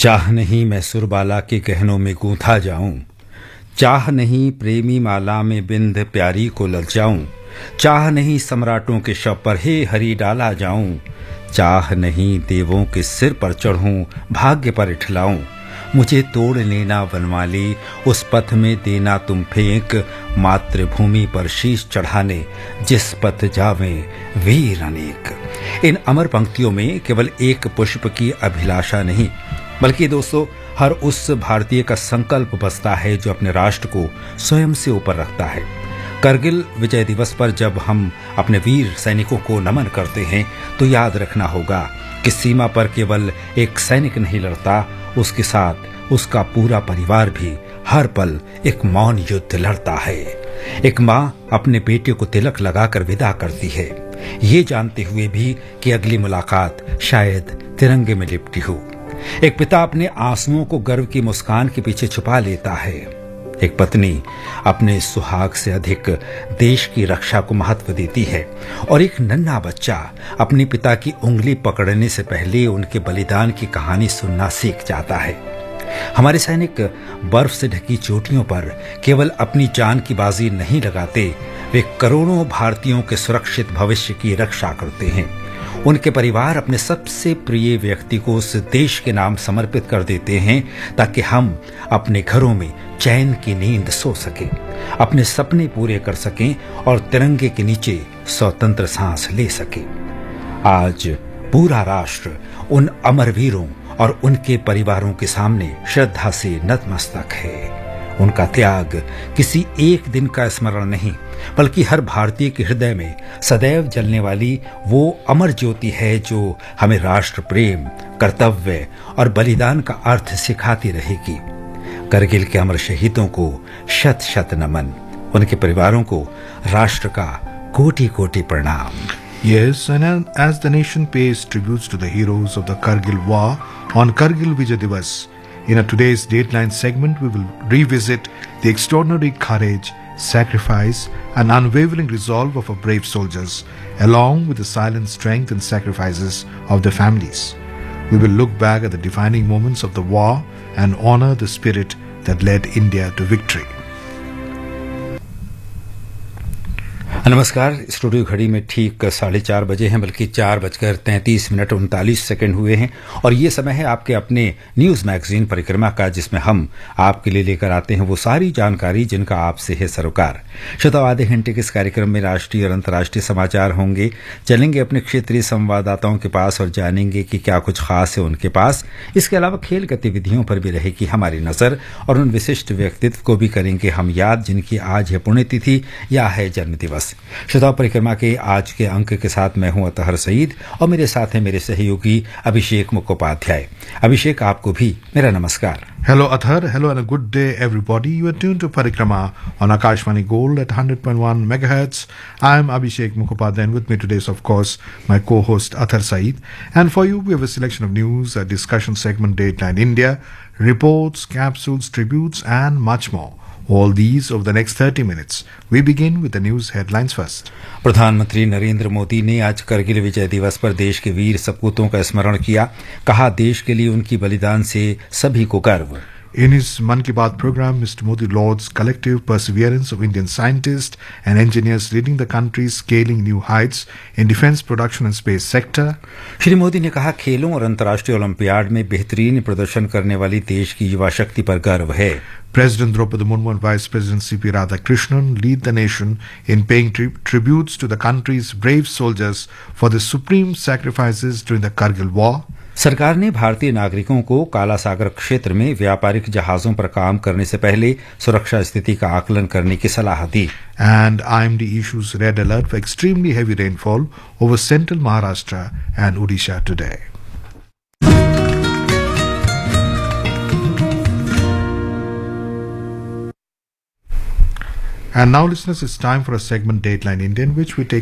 चाह नहीं मैं सुरबाला के गहनों में गूंथा जाऊं, चाह नहीं प्रेमी माला में बिंद प्यारी को ललचाऊं, चाह नहीं सम्राटों के शव पर हे हरि डाला जाऊं, चाह नहीं देवों के सिर पर चढ़ूं भाग्य पर इठलाऊं, मुझे तोड़ लेना वनमाली उस पथ में देना तुम फेंक, मातृभूमि पर शीश चढ़ाने जिस पथ जावे वीर अनेक। इन अमर पंक्तियों में केवल एक पुष्प की अभिलाषा नहीं, बल्कि दोस्तों हर उस भारतीय का संकल्प बसता है जो अपने राष्ट्र को स्वयं से ऊपर रखता है। करगिल विजय दिवस पर जब हम अपने वीर सैनिकों को नमन करते हैं तो याद रखना होगा कि सीमा पर केवल एक सैनिक नहीं लड़ता, उसके साथ उसका पूरा परिवार भी हर पल एक मौन युद्ध लड़ता है। एक माँ अपने बेटे को तिलक लगाकर विदा करती है, ये जानते हुए भी कि अगली मुलाकात शायद तिरंगे में लिपटी हो। एक पिता अपने आंसुओं को गर्व की मुस्कान के पीछे छुपा लेता है। एक पत्नी अपने सुहाग से अधिक देश की रक्षा को महत्व देती है और एक नन्हा बच्चा अपने पिता की उंगली पकड़ने से पहले उनके बलिदान की कहानी सुनना सीख जाता है। हमारे सैनिक बर्फ से ढकी चोटियों पर केवल अपनी जान की बाजी नहीं लगाते, वे करोड़ों भारतीयों के सुरक्षित भविष्य की रक्षा करते हैं। उनके परिवार अपने सबसे प्रिय व्यक्ति को उस देश के नाम समर्पित कर देते हैं ताकि हम अपने घरों में चैन की नींद सो सकें, अपने सपने पूरे कर सकें और तिरंगे के नीचे स्वतंत्र सांस ले सकें। आज पूरा राष्ट्र उन अमरवीरों और उनके परिवारों के सामने श्रद्धा से नतमस्तक है। उनका त्याग किसी एक दिन का स्मरण नहीं, बल्कि हर भारतीय के हृदय में सदैव जलने वाली वो अमर ज्योति है जो हमें राष्ट्र प्रेम, कर्तव्य और बलिदान का अर्थ सिखाती रहेगी। करगिल के अमर शहीदों को शत शत नमन, उनके परिवारों को राष्ट्र का कोटि कोटि प्रणाम। Yes, and as the nation pays tributes to the heroes of the Kargil War on Kargil Vijay Divas, in today's Dateline segment, we will revisit the extraordinary courage, sacrifice, and unwavering resolve of our brave soldiers, along with the silent strength and sacrifices of their families. We will look back at the defining moments of the war and honor the spirit that led India to victory. नमस्कार। Studio घड़ी में ठीक 4:30 बजे हैं, बल्कि 4:33:39 हुए हैं और ये समय है आपके अपने न्यूज मैगजीन परिक्रमा का, जिसमें हम आपके लिए लेकर आते हैं वो सारी जानकारी जिनका आपसे है सरोकार। श्रोताओ, आधे घंटे के इस कार्यक्रम में राष्ट्रीय और अंतर्राष्ट्रीय समाचार होंगे। चलेंगे अपने क्षेत्रीय संवाददाताओं के पास और जानेंगे कि क्या कुछ खास है उनके पास। इसके अलावा खेल गतिविधियों पर भी रहेगी हमारी नजर और उन विशिष्ट व्यक्तित्व को भी करेंगे हम याद जिनकी आज है पुण्यतिथि या है जन्म दिवस। श्रोताओं, परिक्रमा के आज के अंक के साथ मैं हूं अतहर सईद और मेरे साथ हैं मेरे सहयोगी अभिषेक मुखोपाध्याय। अभिषेक, आपको भी मेरा नमस्कार। Hello Athar, hello and a good day everybody. You are tuned to Parikrama on Akashvani Gold at 100.1 megahertz. I am Abhishek Mukhopadhyay and with me today is of course my co-host Athar Saeed. And for you we have a selection of news, a discussion segment, Dateline India, reports, capsules, tributes and much more. All these over the next 30 minutes. We begin with the news headlines first. प्रधानमंत्री नरेंद्र मोदी ने आज करगिल विजय दिवस पर देश के वीर सपूतों का स्मरण किया। कहा, देश के लिए उनकी बलिदान से सभी को गर्व। In his Mann Ki Baat program, Mr. Modi lauds collective perseverance of Indian scientists and engineers leading the country scaling new heights in defense production and space sector. Shri Modi ने कहा, खेलों और अंतर्राष्ट्रीय ओलंपियाड में बेहतरीन प्रदर्शन करने वाली देश की युवा शक्ति पर गर्व है। President Draupadi Murmu and Vice President C.P. Radhakrishnan lead the nation in paying tributes to the country's brave soldiers for their supreme sacrifices during the Kargil War. सरकार ने भारतीय नागरिकों को काला सागर क्षेत्र में व्यापारिक जहाजों पर काम करने से पहले सुरक्षा स्थिति का आकलन करने की सलाह दी। And IMD issues red alert for extremely heavy rainfall over central Maharashtra and Odisha today. And now, listeners, it's time for a segment Dateline India, in which we take